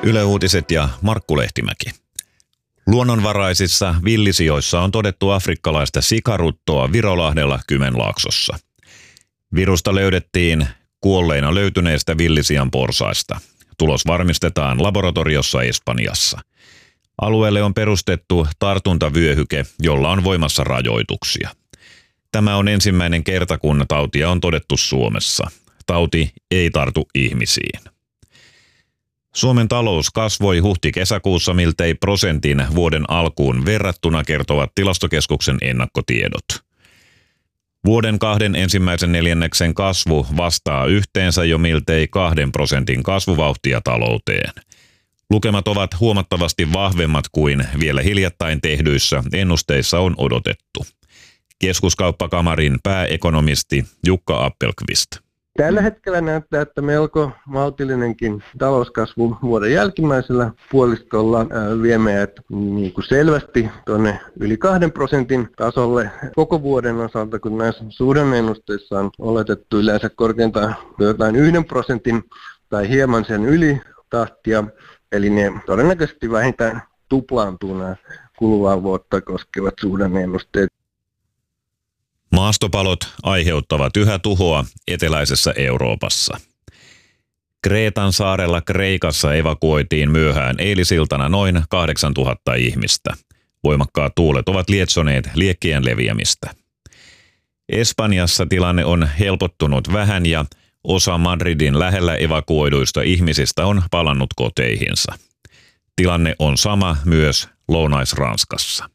Yle Uutiset ja Markku Lehtimäki. Luonnonvaraisissa villisijoissa on todettu afrikkalaista sikaruttoa Virolahdella Kymenlaaksossa. Virusta löydettiin kuolleina löytyneestä villisian porsaista. Tulos varmistetaan laboratoriossa Espanjassa. Alueelle on perustettu tartuntavyöhyke, jolla on voimassa rajoituksia. Tämä on ensimmäinen kerta, kun tautia on todettu Suomessa. Tauti ei tartu ihmisiin. Suomen talous kasvoi huhti-kesäkuussa miltei prosentin vuoden alkuun verrattuna, kertovat Tilastokeskuksen ennakkotiedot. Vuoden 2 ensimmäisen neljänneksen kasvu vastaa yhteensä jo miltei 2% kasvuvauhtia talouteen. Lukemat ovat huomattavasti vahvemmat kuin vielä hiljattain tehdyissä ennusteissa on odotettu. Keskuskauppakamarin pääekonomisti Jukka Appelqvist. Tällä hetkellä näyttää, että melko maltillinenkin talouskasvu vuoden jälkimmäisellä puoliskolla vie meidät selvästi tuonne yli 2% tasolle koko vuoden osalta, kun näissä suhdanne-ennusteissa on oletettu yleensä korkeintaan jotain 1% tai hieman sen yli tahtia. Eli ne todennäköisesti vähintään tuplaantuu nämä kuluvaa vuotta koskevat suhdanne-ennusteet. Maastopalot aiheuttavat yhä tuhoa eteläisessä Euroopassa. Kreetan saarella Kreikassa evakuoitiin myöhään eilisiltana noin 8000 ihmistä. Voimakkaat tuulet ovat lietsoneet liekkien leviämistä. Espanjassa tilanne on helpottunut vähän ja osa Madridin lähellä evakuoiduista ihmisistä on palannut koteihinsa. Tilanne on sama myös Lounais-Ranskassa.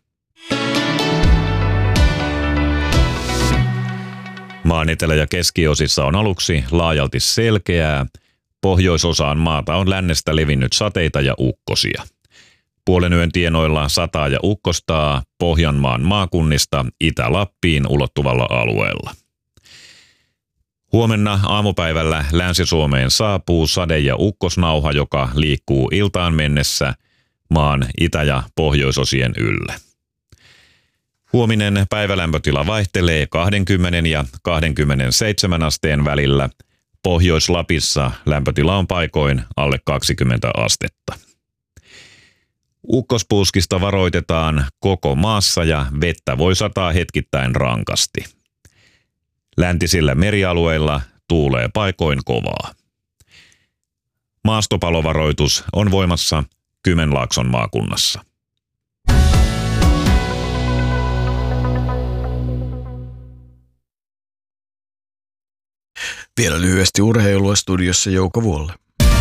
Maan etelä- ja keskiosissa on aluksi laajalti selkeää. Pohjoisosaan maata on lännestä levinnyt sateita ja ukkosia. Puolen yön tienoilla sataa ja ukkostaa Pohjanmaan maakunnista Itä-Lappiin ulottuvalla alueella. Huomenna aamupäivällä Länsi-Suomeen saapuu sade- ja ukkosnauha, joka liikkuu iltaan mennessä maan itä- ja pohjoisosien yllä. Huominen päivälämpötila vaihtelee 20 ja 27 asteen välillä. Pohjois-Lapissa lämpötila on paikoin alle 20 astetta. Ukkospuuskista varoitetaan koko maassa ja vettä voi sataa hetkittäin rankasti. Läntisillä merialueilla tuulee paikoin kovaa. Maastopalovaroitus on voimassa Kymenlaakson maakunnassa. Vielä lyhyesti urheilua, studiossa Jouko Vuolle.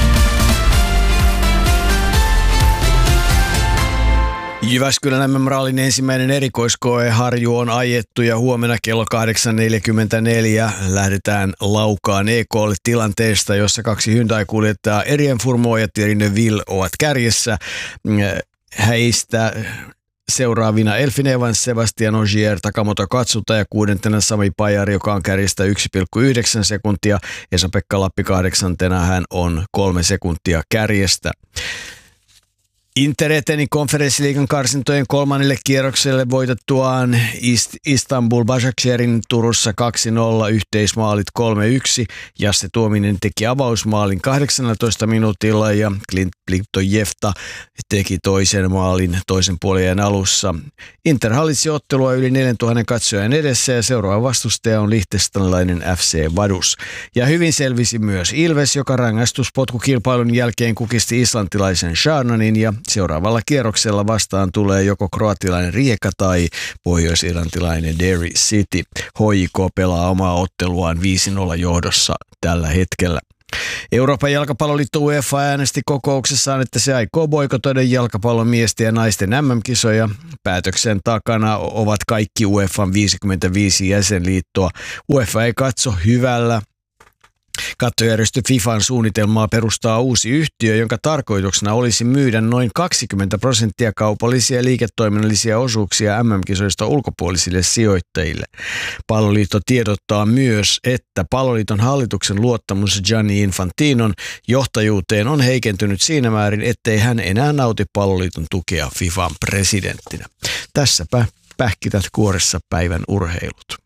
Jyväskylän MM-rallin ensimmäinen erikoiskoe Harju on ajettu ja huomenna kello 8.44 lähdetään Laukaan EK:lle tilanteesta, jossa 2 Hyundai-kuljettajaa Erien Furmo ja Thierry Neuville ovat kärjessä. Heistä seuraavina Elfyn Evans, Sebastian Ogier, Takamoto Katsuta ja 6. Sami Pajari, joka on kärjestä 1,9 sekuntia. Esa-Pekka Lappi 8. hän on 3 sekuntia kärjestä. Inter eteni konferenssiliigan karsintojen 3. kierrokselle voitettuaan Istanbul Başakşehir'in Turussa 2-0, yhteismaalit 3-1. Jasse Tuominen teki avausmaalin 18 minuutilla ja Clint Pliktojevta teki toisen maalin toisen puolien alussa. Inter hallitsi ottelua yli 4000 katsojan edessä ja seuraava vastustaja on liechtensteinilainen FC Vaduz. Ja hyvin selvisi myös Ilves, joka rangaistuspotkukilpailun jälkeen kukisti islantilaisen Sharnanin ja seuraavalla kierroksella vastaan tulee joko kroatilainen Rijeka tai pohjois-irlantilainen Derry City. HJK pelaa omaa otteluaan 5-0 johdossa tällä hetkellä. Euroopan jalkapalloliitto UEFA äänesti kokouksessaan, että se aikoo boikotoida jalkapallon miesten ja naisten MM-kisoja. Päätöksen takana ovat kaikki UEFan 55 jäsenliittoa. UEFA ei katso hyvällä kattojärjestö FIFAn suunnitelmaa perustaa uusi yhtiö, jonka tarkoituksena olisi myydä noin 20% kaupallisia ja liiketoiminnallisia osuuksia MM-kisoista ulkopuolisille sijoittajille. Palloliitto tiedottaa myös, että Palloliiton hallituksen luottamus Gianni Infantinon johtajuuteen on heikentynyt siinä määrin, ettei hän enää nauti Palloliiton tukea FIFAn presidenttinä. Tässäpä pähkität kuoressa päivän urheilut.